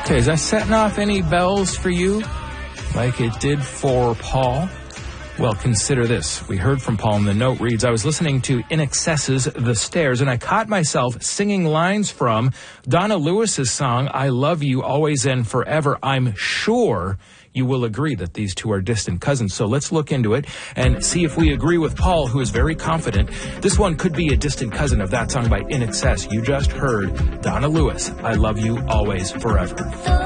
Okay, is that setting off any bells for you like it did for Paul? Well, consider this. We heard from Paul, and the note reads, I was listening to INXS's The Stairs, and I caught myself singing lines from Donna Lewis's song, I Love You Always and Forever. I'm sure you will agree that these two are distant cousins. So let's look into it and see if we agree with Paul, who is very confident. This one could be a distant cousin of that song by INXS. You just heard Donna Lewis, I Love You Always Forever.